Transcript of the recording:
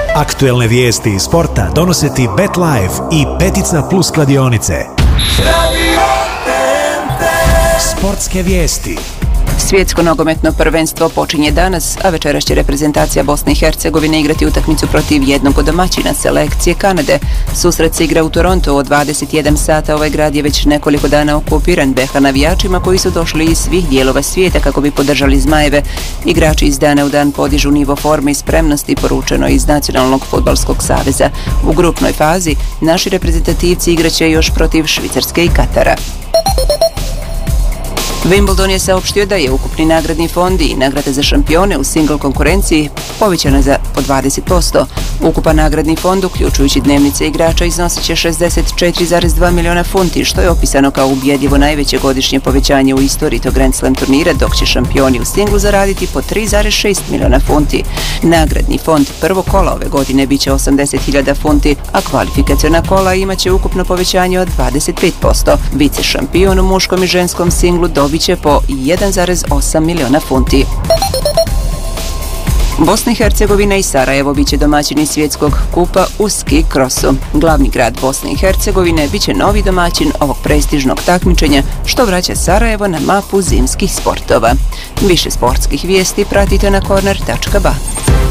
Aktuelne vijesti iz sporta donose ti BetLife i Petica Plus kladionice. Sportske vijesti. Svjetsko nogometno prvenstvo počinje danas, a večeras će reprezentacija Bosne i Hercegovine igrati utakmicu protiv jednog od domaćina selekcije Kanade. Susret se igra u Torontu od 21 sata. Ovaj grad je već nekoliko dana okupiran BiH navijačima koji su došli iz svih dijelova svijeta kako bi podržali Zmajeve. Igrači iz dana u dan podižu nivo forme i spremnosti, poručeno iz Nacionalnog fudbalskog saveza. U grupnoj fazi naši reprezentativci igraće još protiv Švicarske i Katara. Wimbledon je saopštio da je ukupni nagradni fond i nagrade za šampione u single konkurenciji povećane za po 20%. Ukupan nagradni fond, uključujući dnevnice igrača, iznosit će 64,2 miliona funti, što je opisano kao ubjedljivo najveće godišnje povećanje u istoriji tog Grand Slam turnira, dok će šampioni u singlu zaraditi po 3,6 miliona funti. Nagradni fond prvo kola ove godine bit će 80.000 funti, a kvalifikaciona kola imaće ukupno povećanje od 25%. Vice šampion u muškom i ženskom singlu dobit će po 1,8 miliona funti. Bosna i Hercegovina i Sarajevo biće domaćini svjetskog kupa u ski krosu. Glavni grad Bosne i Hercegovine biće novi domaćin ovog prestižnog takmičenja, što vraća Sarajevo na mapu zimskih sportova. Više sportskih vijesti pratite na corner.ba.